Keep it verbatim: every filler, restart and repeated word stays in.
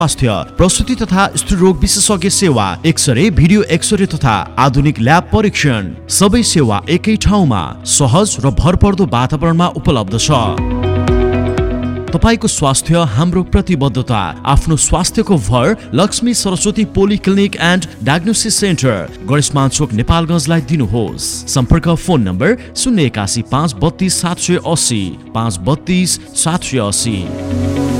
स्वास्थ्य प्रसूति तथा स्त्रीरोग विशेषज्ञ सेवा, एक्सरे, भिडियो एक्सरे तथा आधुनिक ल्याब परीक्षण, सबै सेवा एकै ठाउँमा सहज र भरपर्दो वातावरणमा उपलब्ध छ। तपाईको स्वास्थ्य हाम्रो प्रतिबद्धता। आफ्नो स्वास्थ्यको भर Lakshmi Saraswati polyclinic and diagnosis centre, Ganeshman चोक, नेपालगञ्जलाई दिनुहोस्। सम्पर्क फोन नम्बर शून्य एकासी पाँच बत्तीस सात सय अस्सी पाँच बत्तीस सात सय अस्सी।